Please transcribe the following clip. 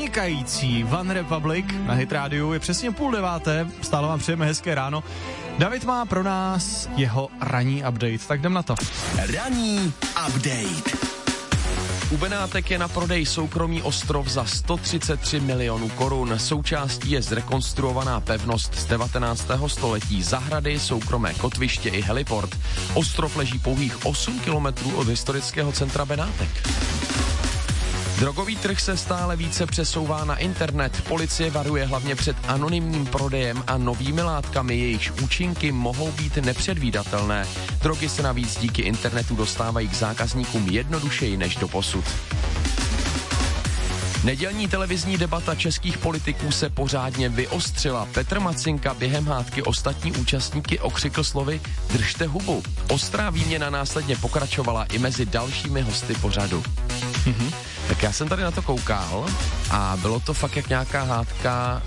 unikající One Republic na Hit Radio. Je přesně 8:30, stále vám přejeme hezké ráno. David má pro nás jeho ranní update, tak jdem na to. Ranní update. U Benátek je na prodej soukromý ostrov za 133 milionů korun. Součástí je zrekonstruovaná pevnost z 19. století, zahrady, soukromé kotviště i heliport. Ostrov leží pouhých 8 kilometrů od historického centra Benátek. Drogový trh se stále více přesouvá na internet. Policie varuje hlavně před anonymním prodejem a novými látkami, jejichž účinky mohou být nepředvídatelné. Drogy se navíc díky internetu dostávají k zákazníkům jednodušeji než doposud. Nedělní televizní debata českých politiků se pořádně vyostřila. Petr Macinka během hádky ostatní účastníky okřikl slovy "držte hubu". Ostrá výměna následně pokračovala i mezi dalšími hosty pořadu. Tak já jsem tady na to koukal a bylo to fakt jak nějaká hádka